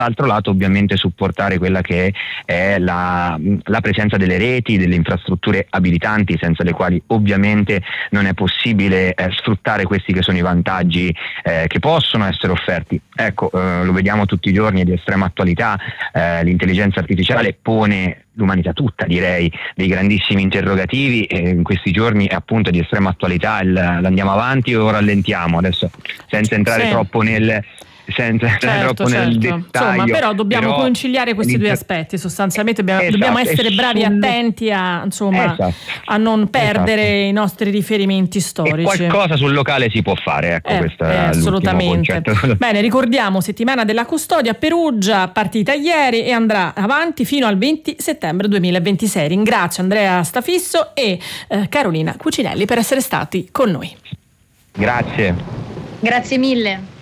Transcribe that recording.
dall'altro lato ovviamente supportare quella che è la presenza delle reti, delle infrastrutture abilitanti, senza le quali ovviamente non è possibile sfruttare questi che sono i vantaggi che possono essere offerti. Ecco, lo vediamo tutti i giorni, è di estrema attualità, l'intelligenza artificiale pone l'umanità tutta, direi, dei grandissimi interrogativi, e in questi giorni è appunto di estrema attualità l'andiamo avanti o rallentiamo, adesso senza entrare troppo nel dettaglio. Insomma, però dobbiamo conciliare questi due aspetti, sostanzialmente dobbiamo essere bravi e attenti a non perdere i nostri riferimenti storici. E qualcosa sul locale si può fare, ecco, questo è assolutamente. Bene, ricordiamo, settimana della custodia, Perugia, partita ieri e andrà avanti fino al 20 settembre 2026. Ringrazio Andrea Stafisso e Carolina Cucinelli per essere stati con noi. Grazie. Grazie mille.